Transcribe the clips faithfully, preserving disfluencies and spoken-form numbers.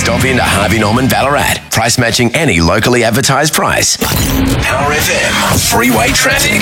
Stop into Harvey Norman Ballarat. Price matching any locally advertised price. Power F M freeway traffic.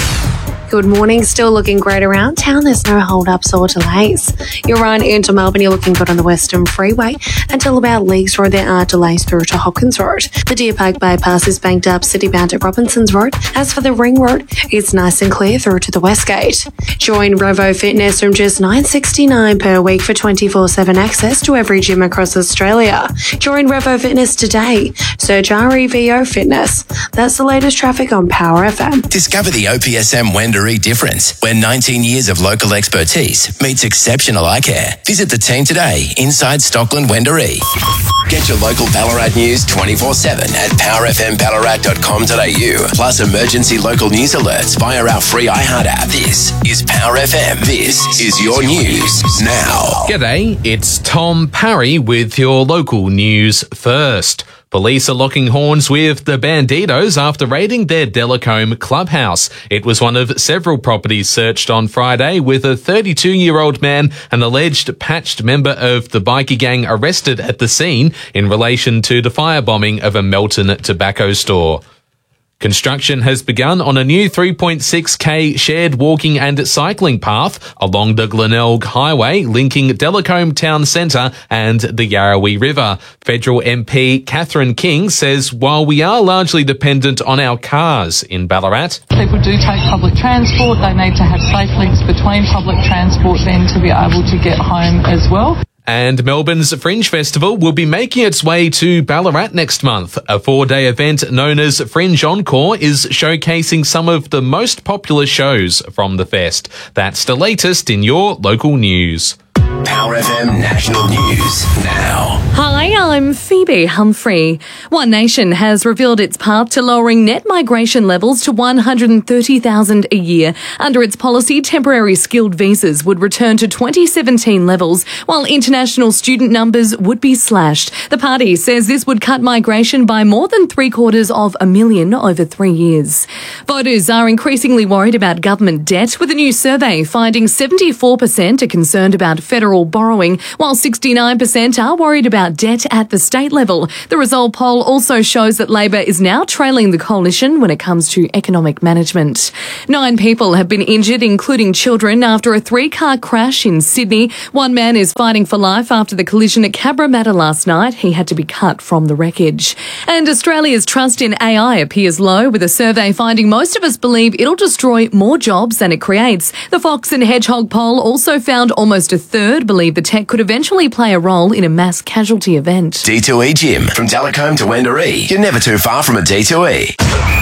Good morning. Still looking great around town. There's no hold-ups or delays. You're on into Melbourne. You're looking good on the Western Freeway. Until about Leagues Road, there are delays through to Hopkins Road. The Deer Park bypass is banked up city-bound at Robinsons Road. As for the Ring Road, it's nice and clear through to the Westgate. Join Revo Fitness from just nine dollars sixty-nine per week for twenty-four seven access to every gym across Australia. Join Revo Fitness today. Search R E V O Fitness. That's the latest traffic on Power F M. Discover the O P S M Wendouree difference, where nineteen years of local expertise meets exceptional eye care. Visit the team today inside Stockland Wendouree. Get your local Ballarat news twenty-four seven at power f m ballarat dot com dot a u. Plus emergency local news alerts via our free iHeart app. This is Power F M. This is your news now. G'day, it's Tom Parry with your local news first. Police are locking horns with the Bandidos after raiding their Delacombe clubhouse. It was one of several properties searched on Friday, with a thirty-two-year-old man, an alleged patched member of the bikie gang, arrested at the scene in relation to the firebombing of a Melton tobacco store. Construction has begun on a new three point six k shared walking and cycling path along the Glenelg Highway, linking Delacombe Town Centre and the Yarrawee River. Federal M P Catherine King says while we are largely dependent on our cars in Ballarat, people do take public transport. They need to have safe links between public transport then to be able to get home as well. And Melbourne's Fringe Festival will be making its way to Ballarat next month. A four-day event known as Fringe Encore is showcasing some of the most popular shows from the fest. That's the latest in your local news. Power F M National News now. Hi, I'm Phoebe Humphrey. One Nation has revealed its path to lowering net migration levels to one hundred thirty thousand a year. Under its policy, temporary skilled visas would return to twenty seventeen levels, while international student numbers would be slashed. The party says this would cut migration by more than three quarters of a million over three years. Voters are increasingly worried about government debt, with a new survey finding seventy-four percent are concerned about federal borrowing, while sixty-nine percent are worried about debt at the state level. The result poll also shows that Labor is now trailing the coalition when it comes to economic management. Nine people have been injured, including children, after a three-car crash in Sydney. One man is fighting for life after the collision at Cabramatta last night. He had to be cut from the wreckage. And Australia's trust in A I appears low, with a survey finding most of us believe it'll destroy more jobs than it creates. The Fox and Hedgehog poll also found almost a third believe the tech could eventually play a role in a mass casualty event. D two E Gym. From Delacombe to Wendouree. You're never too far from a D two E.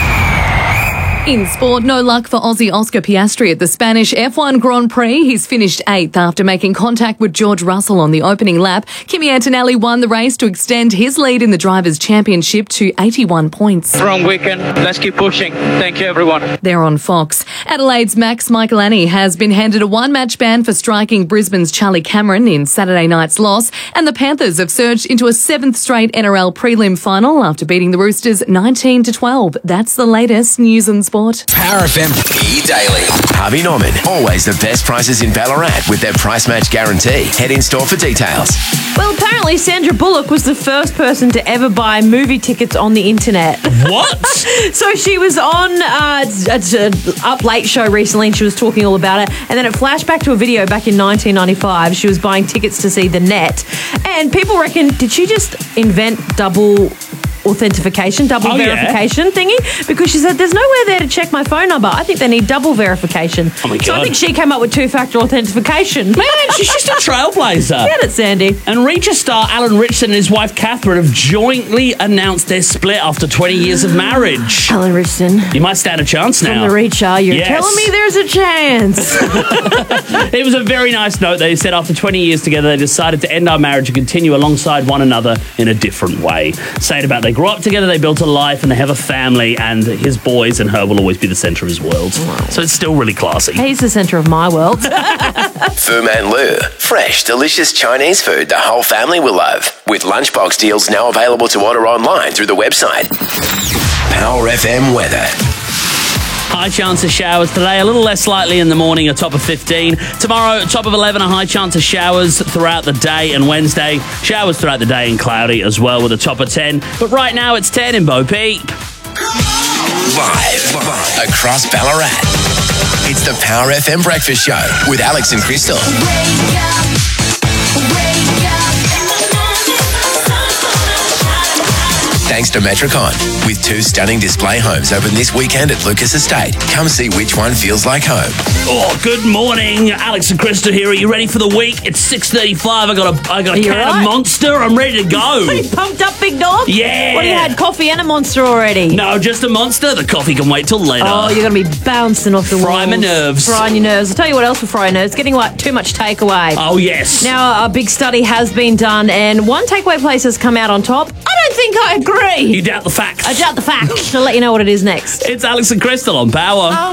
In sport, no luck for Aussie Oscar Piastri at the Spanish F one Grand Prix. He's finished eighth after making contact with George Russell on the opening lap. Kimi Antonelli won the race to extend his lead in the Drivers' Championship to eighty-one points. Strong weekend. Let's keep pushing. Thank you, everyone. They're on Fox. Adelaide's Max Michelani has been handed a one-match ban for striking Brisbane's Charlie Cameron in Saturday night's loss, and the Panthers have surged into a seventh straight N R L prelim final after beating the Roosters nineteen to twelve. That's the latest news and sport. Power F M E-Daily. Harvey Norman. Always the best prices in Ballarat with their price match guarantee. Head in store for details. Well, apparently Sandra Bullock was the first person to ever buy movie tickets on the internet. What? So she was on uh, an Up Late show recently, and she was talking all about it. And then it flashed back to a video back in nineteen ninety-five. She was buying tickets to see The Net. And people reckon, did she just invent double authentication, double oh, verification yeah. thingy? Because she said, there's nowhere there to check my phone number. I think they need double verification. Oh my God. So I think she came up with two-factor authentication. Man, she's just a trailblazer. Get it, Sandy. And Reacher star Alan Richardson and his wife Catherine have jointly announced their split after twenty years of marriage. Alan Richardson. You might stand a chance now. From the Reacher, you're yes. telling me there's a chance. It was a very nice note. They said after twenty years together, they decided to end our marriage and continue alongside one another in a different way. Saying about they grew up together, they built a life, and they have a family, and his boys and her will always be the centre of his world. Wow. So it's still really classy. He's the centre of my world. Fu Man Lu. Fresh, delicious Chinese food the whole family will love. With lunchbox deals now available to order online through the website. Power F M weather. High chance of showers today, a little less likely in the morning, a top of fifteen. Tomorrow, top of eleven, a high chance of showers throughout the day. And Wednesday, showers throughout the day and cloudy as well with a top of ten. But right now, it's ten in Bo Peep. Live, live across Ballarat. It's the Power F M Breakfast Show with Alex and Crystal. Thanks to Metricon. With two stunning display homes open this weekend at Lucas Estate. Come see which one feels like home. Oh, good morning. Alex and Krista here. Are you ready for the week? It's six thirty-five. I got a, I got a can right? of Monster. I'm ready to go. Pretty pumped up, big dog. Yeah. What, you had coffee and a Monster already? No, just a Monster. The coffee can wait till later. Oh, you're going to be bouncing off the walls. Fry my nerves. Frying your nerves. I'll tell you what else will fry your nerves. Getting like too much takeaway. Oh, yes. Now, a big study has been done, and one takeaway place has come out on top. I don't think I agree. You doubt the facts. I doubt the facts. I'll let you know what it is next. It's Alex and Crystal on Power.